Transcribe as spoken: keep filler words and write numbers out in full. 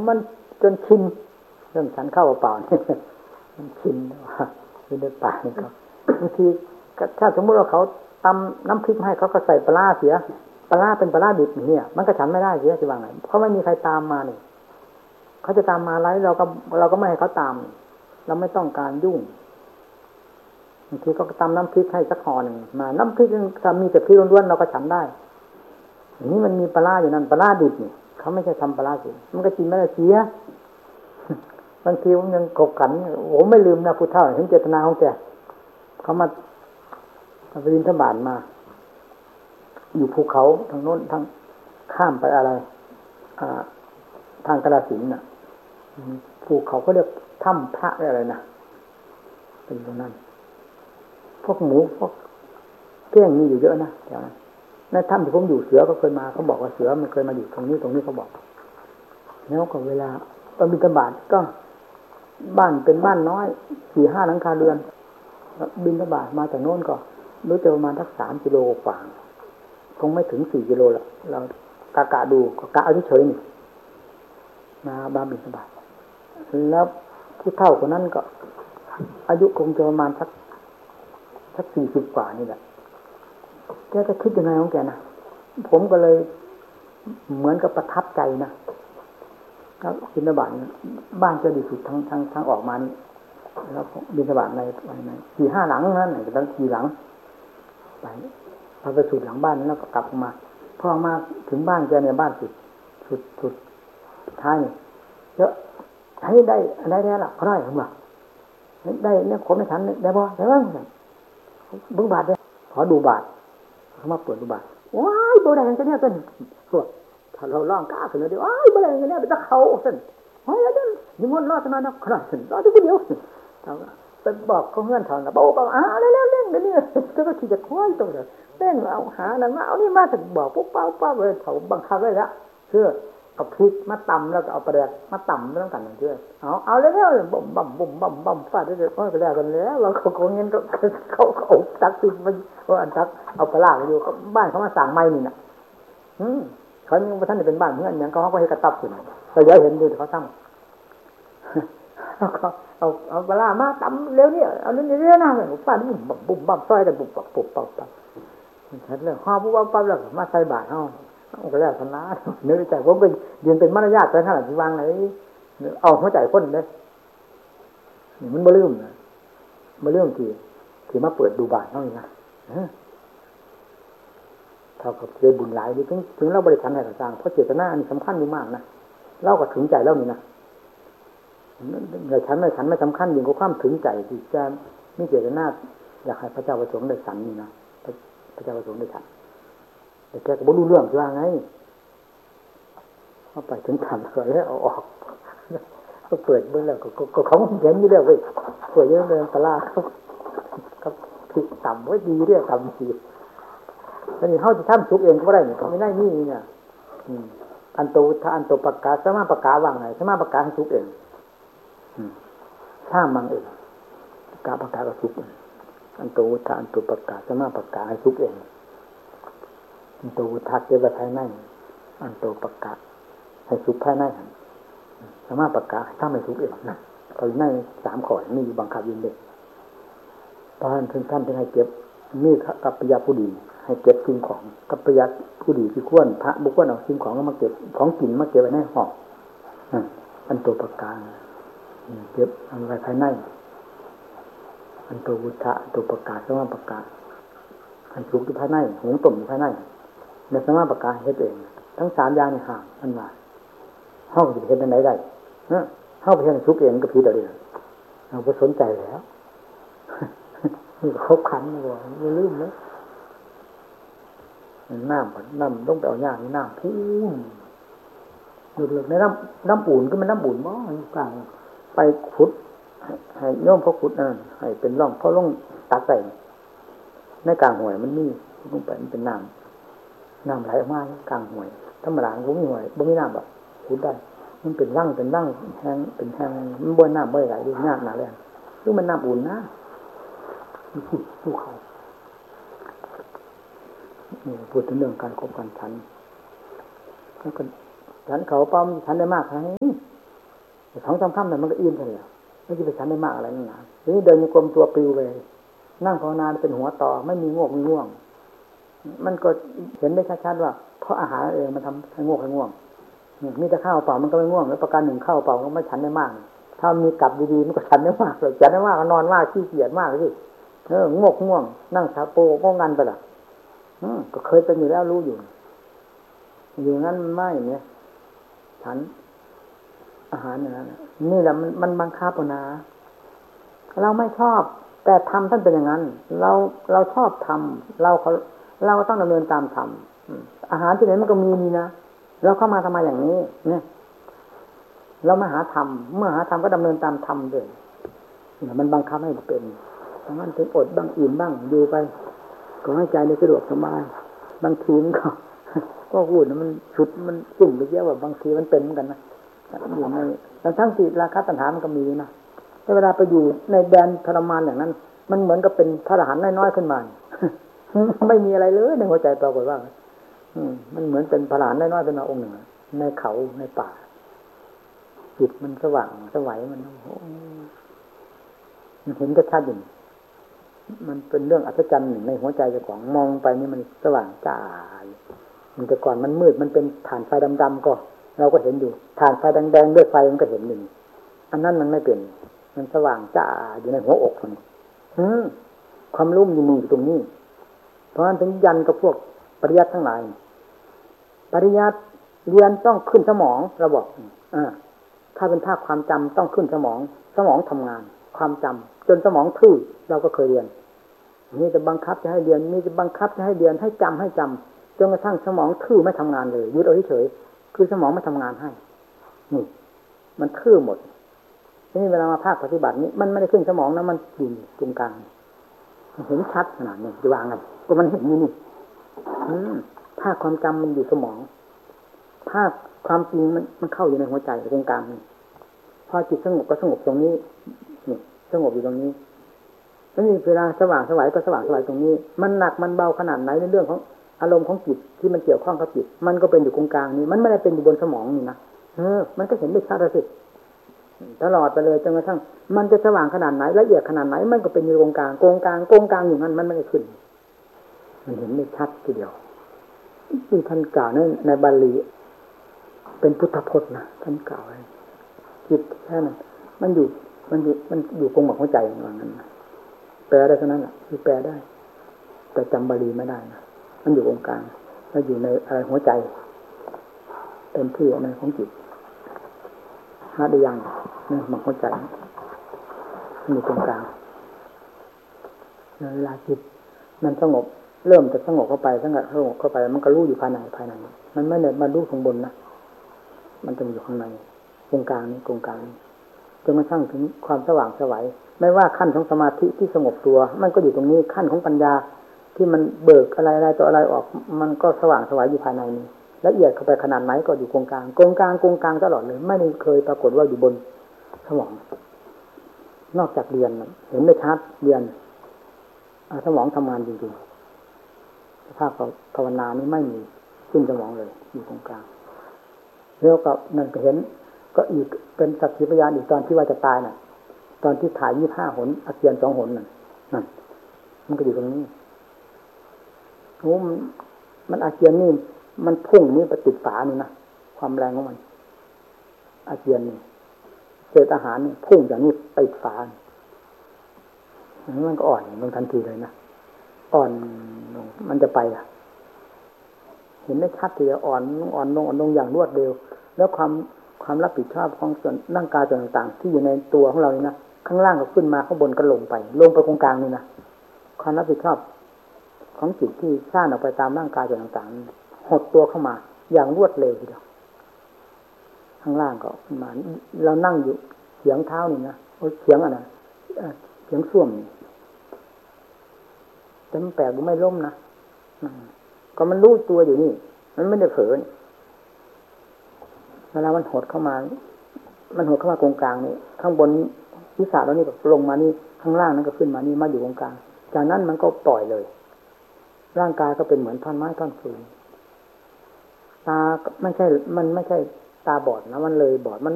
มันจนชินเรื่องฉันเข้าเปล่าเนี่ยมันชินว่าไม่ได้ป่านี่ครับบางทีถ้าสมมติว่าเขาตำน้ำพริกให้เขาก็ใส่ปลาเสียปลาเป็นปลาดิบเนี่ยมันก็ฉันไม่ได้เสียจะว่าไงเพราะไม่มีใครตามมาเนี่ยเขาจะตามมาไรเราก็เราก็ไม่ให้เขาตามเราไม่ต้องการยุ่งบางทีเขาก็ตำน้ำพริกให้สักห่อหนึ่งมาน้ำพริกถ้ามีแต่พริกล้วนๆเราก็ฉันได้อย่างนี้มันมีปลาอยู่นั่นปลาดิบนี่เขาไม่ใช่ทำปลาดิบมันก็กินไม่ได้เสียบางทีผมยังกบขันโอ้ไม่ลืมนะพุทธเจ้าเห็นเจตนาของแกเขามาไปบิณฑบาตมาอยู่ภูเขาทางโน้นทางข้ามไปอะไรอ่าทางกาฬสินธุ์น่ะภูเขาเขาเรียกถ้ำพระอะไรนะเป็นตรงนั้นพวกหมูพวกเก้งมีอยู่เยอะนะแถวนั้นในถ้ำที่ผมอยู่เสือก็เคยมาเขาบอกว่าเสือมันเคยมาอยู่ตรงนี้ตรงนี้เขาบอกแล้วก็เวลาตอนบิณฑบาตก็บ้านเป็นบ้านน้อยสี่ห้าหลังคาเรือนบิณฑบาตมาจากโน้นก็รู้จะประมาณสักสามกิโลกว่าคงไม่ถึงสี่กิโลละเรากะกะดูกะเอาเฉยๆนี่มาบ้านบิณฑบาตแล้วผู้เฒ่าคนนั้นก็อายุคงจะประมาณสักสักสี่สิบกว่านี่แหละแกจะคิดยังไงของแกนะผมก็เลยเหมือนกับประทับใจนะก็บิณฑบาตบ้านจะดีสุดทางทางทางออกมานี่แล้วบิณฑบาตในในสี่ห้าหลังนั้นไหนก็ตั้งสี่หลังไปพอไปสุดหลังบ้านแล้วก็กลับมาพอมาถึงบ้านแกในบ้านสุดสุดสุดท้ายเยอะใช้ได้อะไรได้ละเขาได้ผมว่าได้เนี่ยผมในฉันได้บ่ได้บ้างเบิ้งบาทได้ขอดูบาทเขามาเปิดดูบาทว้ายโบแดงจะเนี่ยเป็นพวกถ้าเราล่องกล้าขึ้นเลยดิว้ายโบแดงจะเนี่ยเป็นตะเขาเส้นเฮ้ยแล้วนี่มันรอดทำไมนะขนาดเส้นรอดที่คนเดียวเขาไปบอกเขาเงื่อนเขานะบอกอ่าเล่นเล่นเล่นนี่ก็ก็ขี่จะคอยตัวเดียวเล่นเอาหาหนังเอานี่มาถึงบอกปุ๊บเป้าเป้าเลยเขาบังคับเลยละเชื่อเอาพริกมาตำแล้วก็เอาปลาแดกมาตำไม่ต้องกันอย่างเชื่อเอาเอาเร็วๆบ่มบ่มบ่มบ่มบ่มฟาดได้เลยก็ไปแล้วกันแล้วเราเขาเขาเงี้ยก็เขาเขาตักติดไปว่าอันตักเอาปลาอยู่บ้านเขามาสั่งไม้นี่น่ะอืมเขาไม่ท่านเป็นบ้านเพื่อนอย่างเขาเขาให้กระตับอยู่เราเยอะเห็นดูเขาทำแล้วก็เอาเอาปลามาตำเร็วเนี่ยเอาเรื่องเรื่องนะฟาดบุ่มบุ่มบุ่มบุ่มซอยกันบุ่มปับปุบปับปับมันชัดเลยห่อปุ๊บปั๊บปั๊บแล้วมาใส่บาตรเอาก็แล้วธนาเนื้อใจผมก็ยืนเป็นมารยาทไปขนาดที่วางไหนเอาหัวใจคนเลยนี่มันมาเริ่มนะมาเริ่มที่ที่มาเปิดดูบาตรเท่านี้นะเท่ากับเคยบุญหลายนี่ถึงถึงเราบริษัทไหนต่างเพราะเจตนาอันสำคัญมากนะเล่าก็ถึงใจแล้วนี่นะในชั้นในชั้นไม่สำคัญยิ่งกว่าความถึงใจที่จะมีเจตนาอยากให้พระเจ้าประสงค์ได้สันนี่นะพระเจ้าประสงค์ได้สันแต่แกก็ไม่รู้เรื่องว่าไงเขาไปถึงทำก็แล้วเอาออกก็เปิดเบื้องแล้วก็เขาเห็นอยู่แล้วเว้ยเปิดเรื่องเรื่องตลาดก็ผิดต่ำไว้ดีเรื่องต่ำดีแล้วนี่เขาจะทำทุกเองก็ได้เนี่ยเขาไม่ได้นี่เนี่ยอันโตถ้าอันโตประกาศสมาประกาศว่างไงสมาประกาศให้ทุกเองถ้ามังเองประกาศประกาศก็ทุกเองอันโตถ้าอันโตประกาศสมาประกาศให้ทุกเองอันโตทักเจ้าภายในอันโตประกาศให้สุขภายในสามารถประกาศถ้าไม่สุขเองนะเขาในสามข้อนี่บังคับยินเด็กตอนถึงท่านถึงให้เก็บมีกัปปยาผู้ดีให้เก็บสิ่งของกัปปยาผู้ดีที่ควรพระบุคคลเอาสิ่งของมาเก็บของกินมาเก็บไว้ในห้องอันโตประกาศเก็บเอาไว้ภายในอันโตวุฒะอันโตประกาศสามารถประกาศอันสุขที่ภายในหงต้มที่ภายในในสามารถประกาศให้ตัวเองทั้งสามอย่างในห่างอันว่าห้องจะเห็นไหนได้ห้องไปเห็นทุกเองก็ผิดเอาเดียวเราก็สนใจแล้วนี่ก็ครบขันนะว่าไม่ลืมเลยน้ำน้ำต้องไปเอาย่างนี่น้ำพุ่งหลุดหลุดในน้ำน้ำอุ่นก็มันน้ำอุ่นมั้งกลางไปขุดให้โยมเขาขุดนั่นให้เป็นร่องเขาลงตักใส่ในกลางห่วยมันนี่ลงไปมันเป็นน้ำน้ำไหลออกมากลางห่วยธรรมดาผมมีห่วยบ่มีน้ำแบบขุดได้มันเป็นร่างเป็นร่างแห้งเป็นแห้งมันบ่อยน้ำบ่อยไหลดูน้ำหนาแรงคือมันน้ำอุ่นนะมันขุดภูเขาพูดถึงเรื่องการคบกันฉันแล้วก็ฉันเขาป้อมฉันได้มากไหมสองสามค่ำเนี่ยมันก็อิ่มเลยไม่จะไปฉันได้มากอะไรนั่นนะทีนี้เดินมีกลมตัวปลิวเลยนั่งภาวนาเป็นหัวต่อไม่มีง่วงไม่ง่วงมันก็เห็นได้ชัดๆว่าเพราะอาหารเองมันทำให้ง่วงให้ง่วงมีแต่ข้าวเปล่ามันก็ไม่ง่วงแล้วประการหนึ่งข้าวเปล่าก็ไม่ฉันได้มากถ้ามีกลับดีๆมันก็ฉันได้มากเลยฉันได้มากก็นอนมากขี้เกียจมากเลยสิเออง่วงง่วงนั่งชาโปก็งันไปละอืมก็เคยเป็นอยู่แล้วรู้อยู่อยู่งั้นไม่เนี่ยฉันอาหารอย่างนั้นนี่แหละมันมันบังคับนะเราไม่ชอบแต่ทำท่านเป็นอย่างนั้นเราเราชอบทำเราเขาเราก็ต้องดำเนินตามทำอาหารที่ไหนมันก็มีนี่นะเราเข้ามาทำไมอย่างนี้เนี่ยเรามาหาธรรมเมื่อหาธรรมก็ดำเนินตามธรรมด้วยเนี่ยมันบังคับให้เป็นบางวันเป็นอดบ้างอิ่มบ้างอยู่ไปก็ให้ใจในสะดวกสบายบางทีมันก็ก็พูดมันชุดมันจุ่มไปเยอะว่าบางทีมันเป็นเหมือนกันนะอยู่ในทั้งทั้งที่ราคาตัณหามันก็มีนะแต่เวลาไปอยู่ในแดนทรมานอย่างนั้นมันเหมือนกับเป็นพระอรหันต์น้อยๆขึ้นมาไม่มีอะไรเลยในหัวใจปรากฏว่ามันเหมือนเป็นพระอรหันต์น้อยๆขึ้นมาองค์หนึ่งในเขาในป่าจิตมันสว่างสวัยมันมันเห็นชัดๆอยู่มันเป็นเรื่องอัศจรรย์หนึ่งในหัวใจเจ้าของมองไปนี่มันสว่างจ้ามันแต่ก่อนมันมืดมันเป็นฐานไฟดำๆก็เราก็เห็นอยู่ฐานไฟแดงๆด้วยไฟมันก็เห็นหนึ่งอันนั้นมันไม่เป็นมันสว่างจ้าอยู่ในหัวอกมันอืมความรู้มีมืออยู่ตรงนี้เพราะฉะนั้นถึงยันกับพวกปริยัติทั้งหลายปริยัติเรียนต้องขึ้นสมองเราบอกอ่าถ้าเป็นภาคความจำต้องขึ้นสมองสมองทำงานความจำจนสมองทื่อเราก็เคยเรียนนี่จะบังคับจะให้เรียนนี่จะบังคับจะให้เรียนให้จำให้จำจนกระทั่งสมองทื่อไม่ทำงานเลยยึดเอาเฉยๆคือสมองไม่ทำงานให้นี่มันทื่อหมดนี่เวลามาภาคปฏิบัตินี้มันไม่ได้ขึ้นสมองนะมันอยู่ตรงกลางเห็นชัดขนาดนี้จะวางไงก็มันเห็นนี่นี่ภาคความจำมันอยู่สมองภาคความจริงมันมันเข้าอยู่ในหัวใจตรงกลางนี่พอจิตสงบก็สงบตรงนี้นี่สงบอยู่ตรงนี้แล้วนี่เวลาสว่างสวัยก็สว่างสวัยตรงนี้มันหนักมันเบาขนาดไหนในเรื่องของอารมณ์ของจิตที่มันเกี่ยวข้องกับจิตมันก็เป็นอยู่ตรงกลางนี้มันไม่ได้เป็นอยู่บนสมองนี่นะเออมันก็เห็นได้ชัดเลยสิตลอดไปเลยจนกระทั่งมันจะสว่างขนาดไหนละเอียดขนาดไหนมันก็เป็นอยู่ตรงกลางตรงกลางตรงกลางอยู่นั้นมันไม่ได้ขึ้นมันเห็นได้ชัดทีเดียวที่ท่านกล่าวในในบาลีเป็นพุทธพจน์นะท่านกล่าวไว้จิตแค่นั้นมันอยู่มันอยู่มันอยู่ตรงหมดหัวใจอย่างนั้นนะแปลได้เท่านั้นแหละคือแปลได้แต่จำบาลีไม่ได้นะมันอยู่ตรงกลางแล้วอยู่ในอะไรหัวใจเป็นที่ในของจิตหาได้ยังเนี่ยหมดหัวใจมันอยู่ตรงกลางเวลาจิตมันสงบเริ่มจะสงบเข้าไปสงบสงบเข้าไปมันก็รู้อยู่ภายในภายในมันไม่ได้มารู้ข้างบนนะมันจะอยู่ข้างในตรงกลางนี้ตรงกลางจนกระทั่งถึงความสว่างไสวไม่ว่าขั้นของสมาธิที่สงบตัวมันก็อยู่ตรงนี้ขั้นของปัญญาที่มันเบิกอะไรอะไรต่ออะไรออกมันก็สว่างไสวอยู่ภายในนี้ละเอียดเข้าไปขนาดไหนก็อยู่ตรงกลางตรงกลางตรงกลางตลอดเลยไม่ได้เคยปรากฏว่าอยู่บนสมองนอกจากเรียนเห็นได้ชัดเรียนสมองทำงานจริงๆสภาพภาวนานี้ไม่มีขึ้นสมองเลยอยู่ตรงกลางแล้วก็นั่นก็เห็นก็อีกเป็นสักขีพยานอีกตอนที่ว่าจะตายน่ะตอนที่ถ่ายยี่ห้าหนอาเจียนสองหนนั่นนั่นมันก็อยู่ตรงนี้โอ้มันมันอาเจียนนี่มันพุ่งนี่ไปติดฝานี่นะความแรงของมันอาเจียนนี่เศษอาหารนี่พุ่งจากนี่ไปฝามันก็อ่อนลงทันทีเลยนะอ่อนลงมันจะไปอ่ะเห็นได้ชัดทีเดียวอ่อนลงอ่อนลงอ่อนลงอย่างรวดเร็วแล้วความความรับผิดชอบของส่วนร่างกายส่วนต่างๆที่อยู่ในตัวของเรานี่นะข้างล่างก็ขึ้นมาข้างบนก็ลงไปลงไปตรงกลางนี่นะความรับผิดชอบของจิตที่สร้างออกไปตามร่างกายส่วนต่างๆหดตัวเข้ามาอย่างรวดเร็วทีเดียวข้างล่างก็ขึ้นมาเรานั่งอยู่เฉียงเท้านี่นะเฉียงอ่ะนะเฉียงส้วมแต่มันแปลกก็ไม่ล้มนะก็มันรู้ตัวอยู่นี่มันไม่ได้เผลอเวลามันหดเข้ามามันหดเข้ามาตรงกลางนี่ข้างบนศีรษะแล้วนี่ก็ลงมานี่ข้างล่างนั้นก็ขึ้นมานี่มาอยู่ตรงกลางจากนั้นมันก็ปล่อยเลยร่างกายก็เป็นเหมือนท่อนไม้ท่อนฟืนตาไม่ใช่มันไม่ใช่ตาบอดนะมันเลยบอดมัน